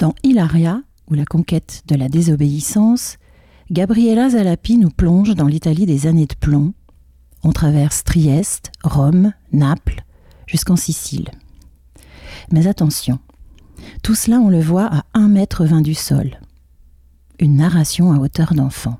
Dans Hilaria, ou la conquête de la désobéissance, Gabriela Zalapi nous plonge dans l'Italie des années de plomb. On traverse Trieste, Rome, Naples, jusqu'en Sicile. Mais attention, tout cela on le voit à 1,20 m du sol. Une narration à hauteur d'enfant.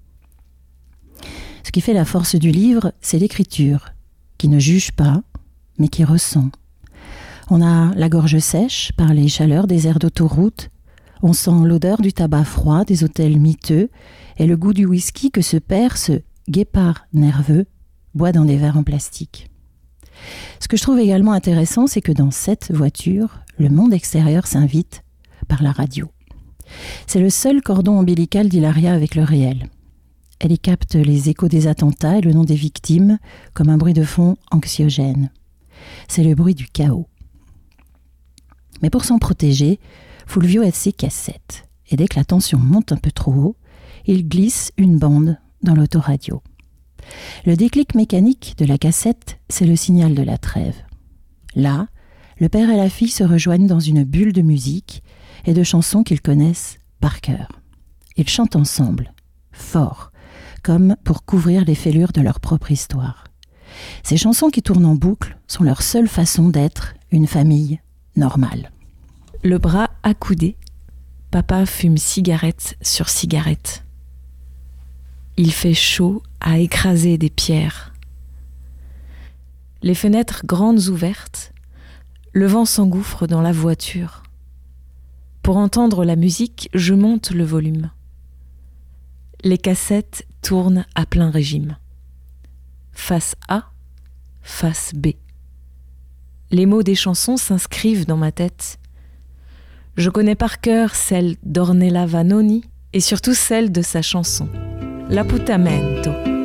Ce qui fait la force du livre, c'est l'écriture, qui ne juge pas, mais qui ressent. On a la gorge sèche par les chaleurs des aires d'autoroute, on sent l'odeur du tabac froid des hôtels miteux et le goût du whisky que ce père, ce guépard nerveux, boit dans des verres en plastique. Ce que je trouve également intéressant, c'est que dans cette voiture, le monde extérieur s'invite par la radio. C'est le seul cordon ombilical d'Hilaria avec le réel. Elle y capte les échos des attentats et le nom des victimes comme un bruit de fond anxiogène. C'est le bruit du chaos. Mais pour s'en protéger, Fulvio a ses cassettes. Et dès que la tension monte un peu trop haut, il glisse une bande dans l'autoradio. Le déclic mécanique de la cassette, c'est le signal de la trêve. Là, le père et la fille se rejoignent dans une bulle de musique et de chansons qu'ils connaissent par cœur. Ils chantent ensemble, fort, comme pour couvrir les fêlures de leur propre histoire. Ces chansons qui tournent en boucle sont leur seule façon d'être une famille normale. Le bras accoudé, papa fume cigarette sur cigarette. Il fait chaud à écraser des pierres. Les fenêtres grandes ouvertes, le vent s'engouffre dans la voiture. Pour entendre la musique, je monte le volume. Les cassettes tournent à plein régime. Face A, face B. Les mots des chansons s'inscrivent dans ma tête. Je connais par cœur celle d'Ornella Vanoni et surtout celle de sa chanson, L'appuntamento.